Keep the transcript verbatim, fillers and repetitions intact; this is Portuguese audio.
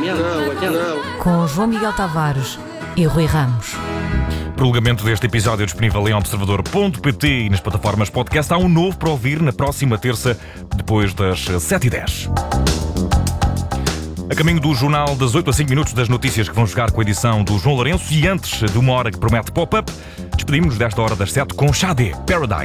Com João Miguel Tavares e Rui Ramos. Prolongamento deste episódio disponível em observador ponto pt e nas plataformas podcast. Há um novo para ouvir na próxima terça, depois das sete e dez. A caminho do jornal das oito a cinco minutos das notícias que vão jogar com a edição do João Lourenço e antes de uma hora que promete pop-up, despedimos-nos desta hora das sete com Xadé, Paradise.